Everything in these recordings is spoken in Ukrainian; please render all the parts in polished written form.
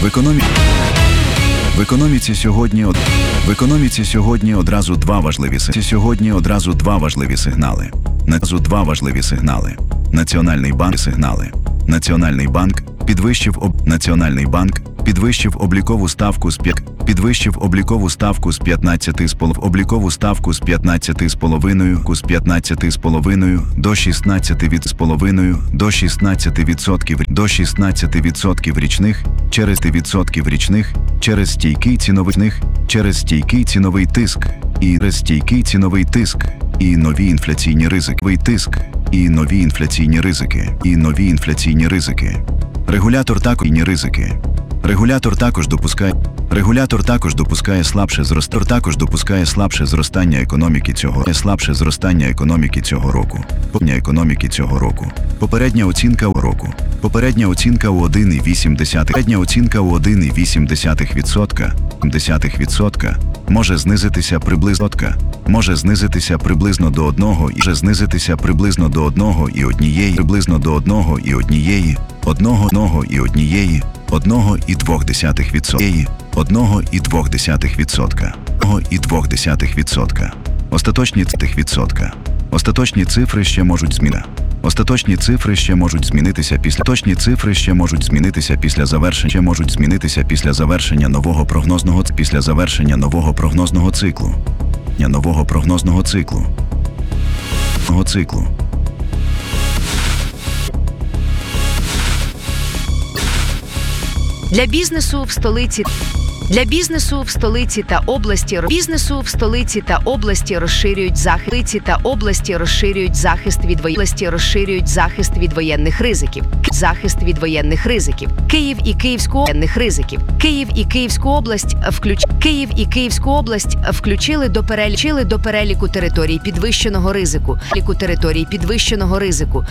В економіці сьогодні одразу два важливі сигнали. Національний банк підвищив облікову ставку з 15,5% до 16% річних через стійкий ціновий тиск і нові інфляційні ризики. Регулятор також допускає слабше зростання економіки цього року. Попередня оцінка у 1,8% може знизитися приблизно до 1,2%. Остаточні цифри ще можуть змінитися після завершення нового прогнозного циклу. Для бізнесу в столиці та області розширюють захист від воєнних ризиків. Київ і Київську область включили до переліку територій підвищеного ризику.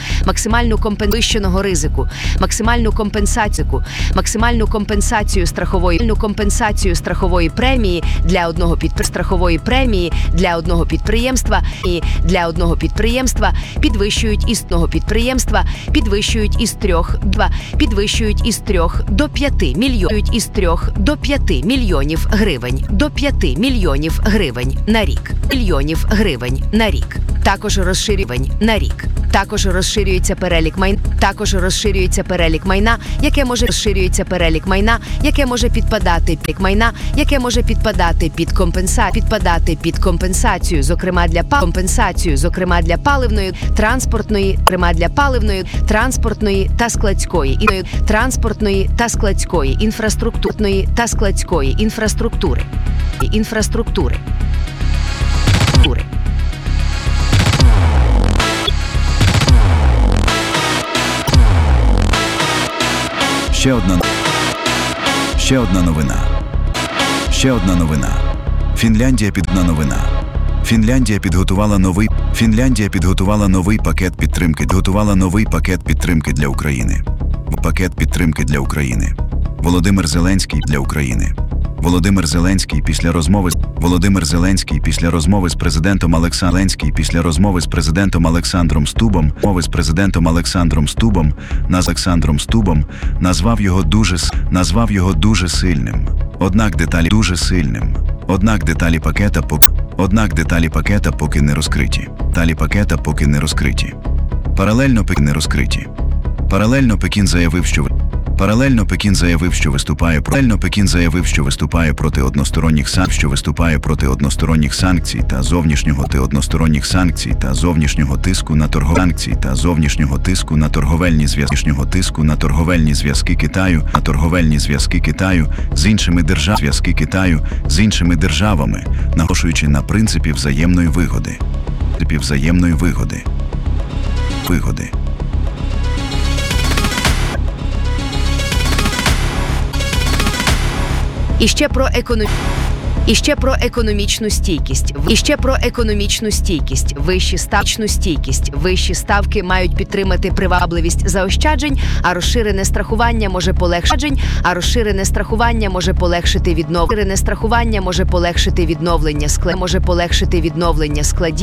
Максимальну компенсацію страхової премії для одного підприємства підвищують із 3 до 5 мільйонів гривень на рік. Також розширюється перелік майна, яке може підпадати під компенсацію, зокрема для паливної, транспортної та складської інфраструктури. Ще одна новина. Фінляндія підготувала новий пакет підтримки для України. Володимир Зеленський після розмови з президентом Олександром Стубом назвав його дуже сильним. Однак деталі пакета поки не розкриті. Паралельно Пекін заявив, що виступає проти односторонніх санкцій та зовнішнього тиску на торговельні зв'язки Китаю з іншими державами, наголошуючи на принципі взаємної вигоди. І ще про економічну стійкість. Вищі ставки мають підтримати привабливість заощаджень, а розширене страхування може полегшити відновлення складів.